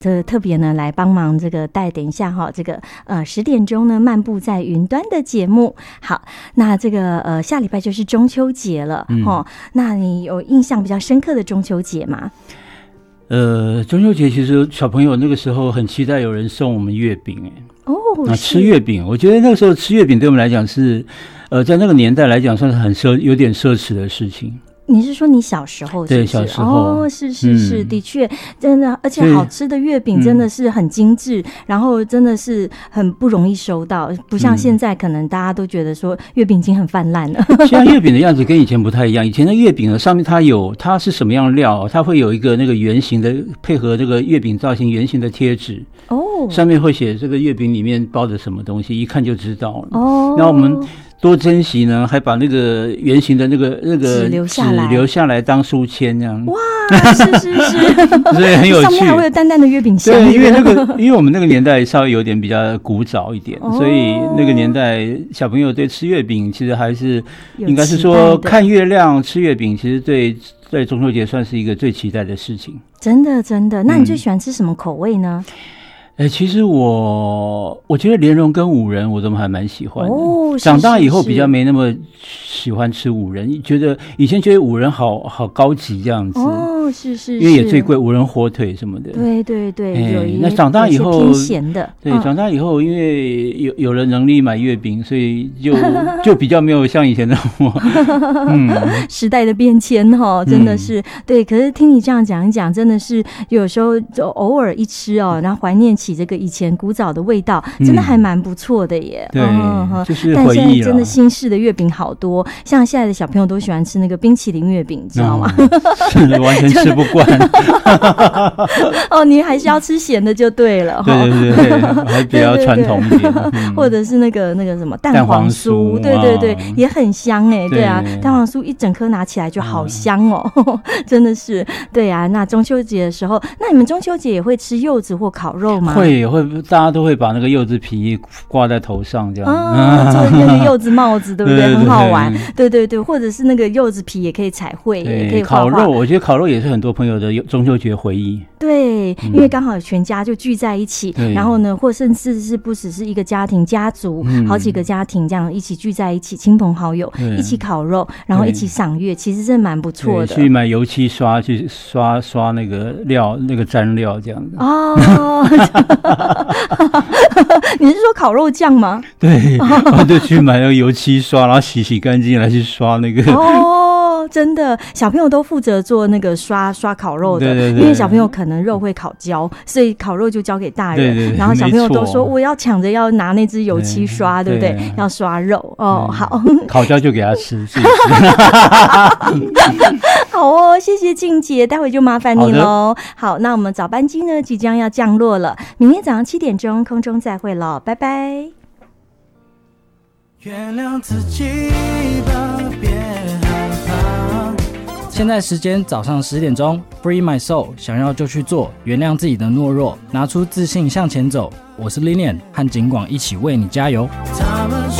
这特别呢来帮忙这个带等一下这个10点钟呢漫步在云端的节目。好，那这个下礼拜就是中秋节了那你有印象比较深刻的中秋节吗？ 中秋节其实小朋友那个时候很期待有人送我们月饼吃月饼，我觉得那个时候吃月饼对我们来讲是在那个年代来讲算是有点奢侈的事情。 你是说你小时候是不是？ 对，小时候是的确真的，而且好吃的月饼真的是很精致然后真的是很不容易收到，不像现在可能大家都觉得说月饼已经很泛滥了现在月饼的样子跟以前不太一样，以前的月饼呢上面它是什么样的料，它会有一个那个圆形的，配合这个月饼造型圆形的贴纸上面会写这个月饼里面包的什么东西，一看就知道了然后我们多珍惜呢，还把那个圆形的那个纸留下来当书签这样。 哇，是所以很有趣， 上面还会有淡淡的月饼香。 对，因为我们那个年代稍微有点比较古早一点所以那个年代小朋友对吃月饼其实还是应该是说看月亮吃月饼，其实对中秋节算是一个最期待的事情。 真的，那你最喜欢吃什么口味呢？ 其实我觉得莲蓉跟五仁我都还蛮喜欢的长大以后比较没那么喜欢吃五仁，以前觉得五仁好高级这样子是因为也最贵，五仁火腿什么的。 对那长大以后偏咸的对长大以后因为有了能力买月饼，所以就比较没有像以前那么时代的变迁真的是对。可是听你这样讲一讲，真的是有时候就偶尔一吃然后怀念起这个以前古早的味道，真的还蛮不错的耶。 对就是回忆了。 但现在真的新式的月饼好多，像现在的小朋友都喜欢吃那个冰淇淋月饼，你知道吗？ 是完全吃不惯你还是要吃咸的就对了对还比较传统一点或者是那个什么蛋黄酥对也很香对啊，蛋黄酥一整颗拿起来就好香真的是对啊。那中秋节的时候，那你们中秋节也会吃柚子或烤肉吗？ 会，大家都会把那个柚子皮挂在头上这样做那个柚子帽子对不对？很好玩。对，或者是那个柚子皮也可以彩绘，也可以画画。 烤肉，我觉得烤肉也是很多朋友的中秋节回忆。 对，因为刚好全家就聚在一起然后呢或甚至是不只是一个家庭家族好几个家庭这样一起聚在一起，亲朋好友一起烤肉，然后一起赏月，其实真的蛮不错的。 去买油漆刷去刷那个料，那个蘸料这样子你是说烤肉酱吗？ 对我就去买那个油漆刷，然后洗干净来去刷那个真的小朋友都负责做那个刷烤肉的。对，因为小朋友可能肉会烤焦，所以烤肉就交给大人。 对， 然后小朋友都说我要抢着要拿那支油漆刷，对不对？要刷肉好， 烤焦就给他吃好谢谢静姐，待会就麻烦你咯。好，那我们早班机呢即将要降落了，明天早上7点钟空中再会咯，拜拜。 原谅自己吧，别害怕。 现在时间早上10点钟 Free My Soul， 想要就去做，原谅自己的懦弱，拿出自信向前走。我是 Lilian， 和景广一起为你加油。 他们说